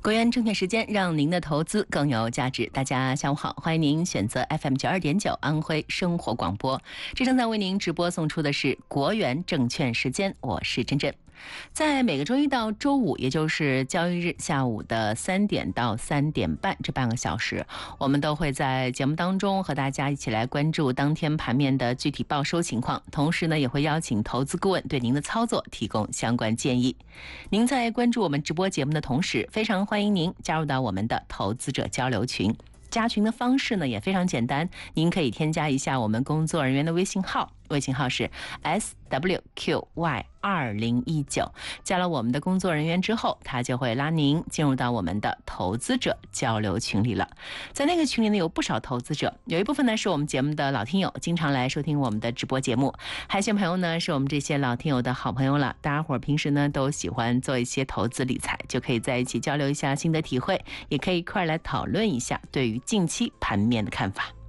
国元证券时间，让您的投资更有价值。大家下午好，欢迎您选择 FM92.9 安徽生活广播。这正在为您直播送出的是国元证券时间，我是珍珍。在每个周一到周五，也就是交易日下午的3点到3点半这半个小时，我们都会在节目当中和大家一起来关注当天盘面的具体报收情况，同时呢，也会邀请投资顾问对您的操作提供相关建议。您在关注我们直播节目的同时，非常欢迎您加入到我们的投资者交流群。加群的方式呢也非常简单，您可以添加一下我们工作人员的微信号，微信号是 SWQY2019， 加了我们的工作人员之后，他就会拉您进入到我们的投资者交流群里了。在那个群里呢，有不少投资者，有一部分呢是我们节目的老听友，经常来收听我们的直播节目，还有些朋友呢是我们这些老听友的好朋友了。大家伙平时呢都喜欢做一些投资理财，就可以在一起交流一下新的体会，也可以一块来讨论一下对于近期盘面的看法。